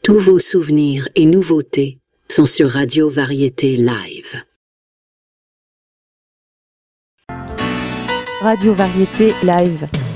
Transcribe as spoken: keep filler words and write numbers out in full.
Tous vos souvenirs et nouveautés sont sur Radio Variété Live. Radio Variété Live.